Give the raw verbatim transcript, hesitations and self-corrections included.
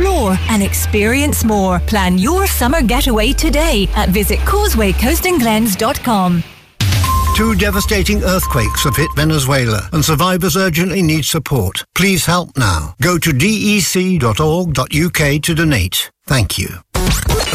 explore and experience more. Plan your summer getaway today at visit causeway coast and glens dot com. Two devastating earthquakes have hit Venezuela and survivors urgently need support. Please help now. Go to d e c dot org dot u k to donate. Thank you.